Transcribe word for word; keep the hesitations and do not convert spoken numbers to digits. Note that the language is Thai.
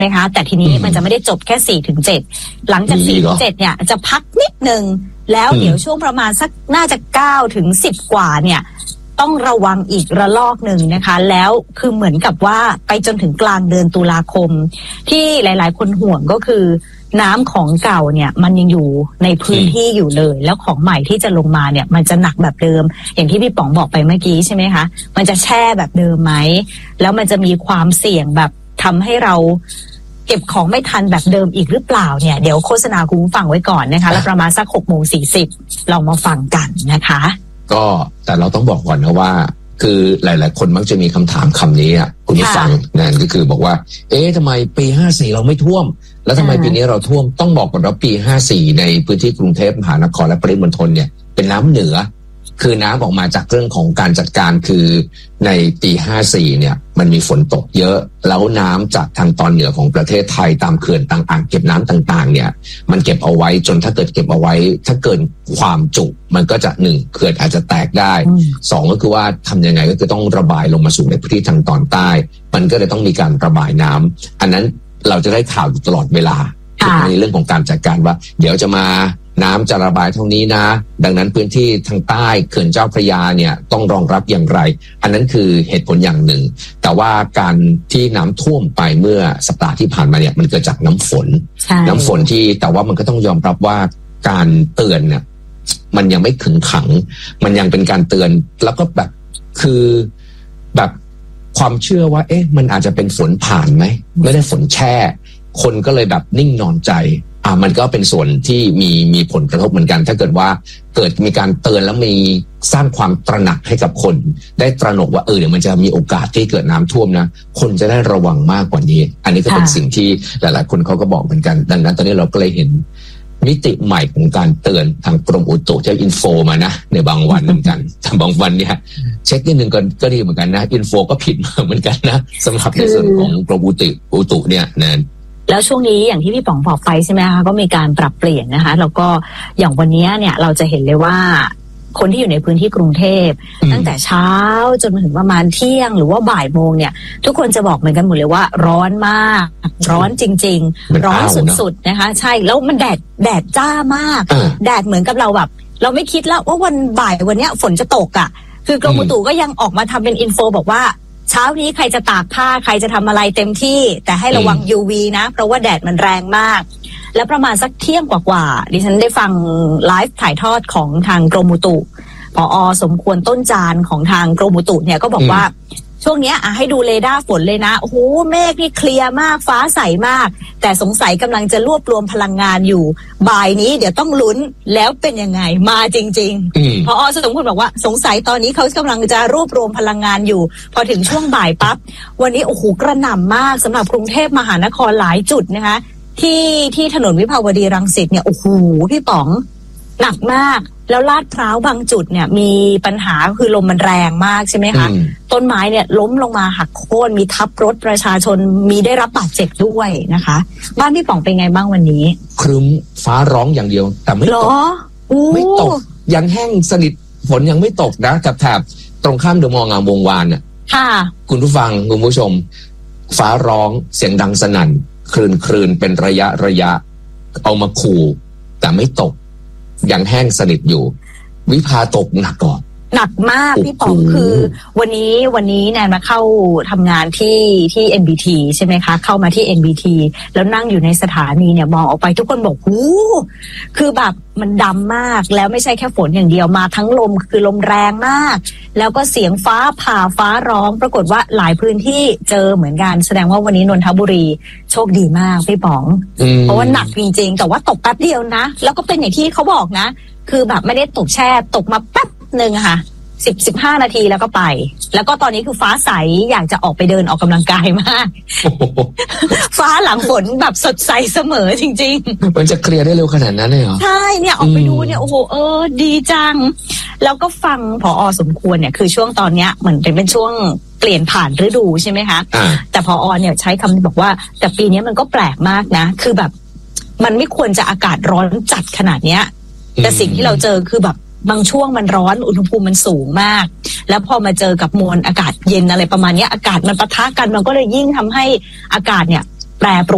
ไหมคะแต่ทีนี้มันจะไม่ได้จบแค่สี่ถึงเจ็ดหลังจากสี่ถึงเจ็ดเนี่ยจะพักนิดนึงแล้วเดี๋ยวช่วงประมาณสักน่าจะเก้าถึงสิบกว่าเนี่ยต้องระวังอีกระลอกหนึ่งนะคะแล้วคือเหมือนกับว่าไปจนถึงกลางเดือนตุลาคมที่หลายๆคนห่วงก็คือน้ำของเก่าเนี่ยมันยังอยู่ในพื้นที่อยู่เลยแล้วของใหม่ที่จะลงมาเนี่ยมันจะหนักแบบเดิมอย่างที่พี่ป๋องบอกไปเมื่อกี้ใช่ไหมคะมันจะแช่แบบเดิมไหมแล้วมันจะมีความเสี่ยงแบบทำให้เราเก็บของไม่ทันแบบเดิมอีกหรือเปล่าเนี่ยเดี๋ยวโฆษณาคุณผู้ฟังไว้ก่อนนะคะแล้วประมาณสักหกโมงสี่สิบลองมาฟังกันนะคะก็แต่เราต้องบอกก่อนนะว่าคือหลายๆคนมักจะมีคำถามคำนี้อ่ะคุณผู้ฟังนั่นก็คือบอกว่าเอ๊ะทำไมปีห้าสี่เราไม่ท่วมแล้วทำไมปีนี้เราท่วมต้องบอกก่อนว่าปีห้าสี่ในพื้นที่กรุงเทพมหานครและปริมณฑลเนี่ยเป็นน้ำเหนือคือน้ำออกมาจากเรื่องของการจัดการคือในปีห้าสี่เนี่ยมันมีฝนตกเยอะแล้วน้ำจากทางตอนเหนือของประเทศไทยตามเขื่อนต่างอ่างเก็บน้ำต่างๆเนี่ยมันเก็บเอาไว้จนถ้าเกิดเก็บเอาไว้ถ้าเกินความจุมันก็จะหนึ่งเขื่อนอาจจะแตกได้สองก็คือว่าทำยังไงก็คือต้องระบายลงมาสู่ในพื้นที่ทางตอนใต้มันก็เลยต้องมีการระบายน้ำอันนั้นเราจะได้ข่าวอยู่ตลอดเวลาในเรื่องของการจัดการว่าเดี๋ยวจะมาน้ำจะระบายเท่านี้นะดังนั้นพื้นที่ทางใต้เขื่อนเจ้าพระยาเนี่ยต้องรองรับอย่างไรอันนั้นคือเหตุผลอย่างหนึ่งแต่ว่าการที่น้ำท่วมไปเมื่อสัปดาห์ที่ผ่านมาเนี่ยมันเกิดจากน้ำฝนน้ำฝนที่แต่ว่ามันก็ต้องยอมรับว่าการเตือนเนี่ยมันยังไม่ขึงขังมันยังเป็นการเตือนแล้วก็แบบคือแบบความเชื่อว่าเอ๊ะมันอาจจะเป็นฝนผ่านไหมไม่ได้ฝนแช่คนก็เลยแบบนิ่งนอนใจอ่ามันก็เป็นส่วนที่มีมีผลกระทบเหมือนกันถ้าเกิดว่าเกิดมีการเตือนแล้วมีสร้างความตระหนักให้กับคนได้ตระหนกว่าเออเดี๋ยวมันจะมีโอกาสที่เกิดน้ำท่วมนะคนจะได้ระวังมากกว่านี้อันนี้ก็เป็นสิ่งที่หลายๆคนเขาก็บอกเหมือนกันดังนั้นตอนนี้เราก็เลยเห็นมิติใหม่ของการเตือนทางกรมอุตุจะอินโฟมานะในบางวันเหมือนกันแต่บางวันเนี่ยเช็คนิดนึงก็ก็ดีเหมือนกันนะอินโฟก็ผิดมาเหมือนกันนะสำหรับในส่วนของกรมอุตุอุตุเนี่ยนะแล้วช่วงนี้อย่างที่พี่ป๋องบอกไปใช่ไหมคะก็มีการปรับเปลี่ยนนะคะแล้วก็อย่างวันนี้เนี่ยเราจะเห็นเลยว่าคนที่อยู่ในพื้นที่กรุงเทพตั้งแต่เช้าจนมาถึงประมาณเที่ยงหรือว่าบ่ายโมงเนี่ยทุกคนจะบอกเหมือนกันหมดเลยว่าร้อนมากร้อนจริงๆร้อนสุดๆนะคะใช่แล้วมันแดดแดดจ้ามากแดดเหมือนกับเราแบบเราไม่คิดแล้วว่าวันบ่ายวันนี้ฝนจะตกอ่ะคือกรมอุตุก็ยังออกมาทำเป็นอินโฟบอกว่าเช้านี้ใครจะตากผ้าใครจะทำอะไรเต็มที่แต่ให้ระวัง ยู วี นะเพราะว่าแดดมันแรงมากแล้วประมาณสักเที่ยงกว่าๆดิฉันได้ฟังไลฟ์ถ่ายทอดของทางกรมอุตุผอ.สมควรต้นจานของทางกรมอุตุเนี่ยก็บอกว่าช่วงนี้อ่ะให้ดูเรดาร์ฝนเลยนะโอ้โหเมฆนี่เคลียร์มากฟ้าใสมากแต่สงสัยกำลังจะรวบรวมพลังงานอยู่บ่ายนี้เดี๋ยวต้องลุ้นแล้วเป็นยังไงมาจริงๆผอ.สมควรบอกว่าสงสัยตอนนี้เขากำลังจะรวบรวมพลังงานอยู่พอถึงช่วงบ่ายปั๊บวันนี้โอ้โหกระหน่ำมากสำหรับกรุงเทพมหานครหลายจุดนะคะที่ที่ถนนวิภาวดีรังสิตเนี่ยโอ้โหพี่ป๋องหนักมากแล้วลาดพร้าวบางจุดเนี่ยมีปัญหาคือลมมันแรงมากใช่ไหมคะต้นไม้เนี่ยล้มลงมาหักโค่นมีทับรถประชาชนมีได้รับบาดเจ็บด้วยนะคะบ้านพี่ป๋องเป็นไงบ้างวันนี้ครึ้มฟ้าร้องอย่างเดียวแต่ไม่ตกไม่ตกยังแห้งสนิทฝนยังไม่ตกนะกับแถบตรงข้ามเดอะมอลล์งามวงวานน่ะค่ะคุณผู้ฟังคุณผู้ชมฟ้าร้องเสียงดังสนั่นคลื่นคลื่นเป็นระยะระยะเอามาขู่แต่ไม่ตกยังแห้งสนิทอยู่วิภาตกหนักก่อนหนักมากพี่ป๋องคือวันนี้วันนี้แนนมาเข้าทำงานที่ที่ เอ็น บี ที ใช่ไหมคะเข้ามาที่ เอ็น บี ที แล้วนั่งอยู่ในสถานีเนี่ยมองออกไปทุกคนบอกหูคือแบบมันดำมากแล้วไม่ใช่แค่ฝนอย่างเดียวมาทั้งลมคือลมแรงมากแล้วก็เสียงฟ้าผ่าฟ้าร้องปรากฏว่าหลายพื้นที่เจอเหมือนกันแสดงว่าวันนี้นนทบุรีโชคดีมากพี่ป๋องเพราะว่าหนักจริงๆแต่ว่าตกแป๊บเดียวนะแล้วก็เป็นอย่างที่เขาบอกนะคือแบบไม่ได้ตกแช่ตกมาแป๊บหนึ่งค่ะสิบสิบห้านาทีแล้วก็ไปแล้วก็ตอนนี้คือฟ้าใสอยากจะออกไปเดินออกกำลังกายมาก ฟ้าหลังฝนแบบสดใสเสมอจริงๆมันจะเคลียร์ได้เร็วขนาดนั้นเลยเหรอใช่เนี่ยออกไปดูเนี่ยโอ้โหเออดีจังแล้วก็ฟังผอ.สมควรเนี่ยคือช่วงตอนเนี้ยเหมือนเป็นช่วงเปลี่ยนผ่านฤดูใช่ไหมคะแต่ผอ.เนี่ยใช้คำบอกว่าแต่ปีนี้มันก็แปลกมากนะคือแบบมันไม่ควรจะอากาศร้อนจัดขนาดเนี้ยแต่สิ่งที่เราเจอคือแบบบางช่วงมันร้อนอุณหภูมิมันสูงมากแล้วพอมาเจอกับมวลอากาศเย็นอะไรประมาณนี้อากาศมันปะทะกันมันก็เลยยิ่งทำให้อากาศเนี่ยแปรปรวน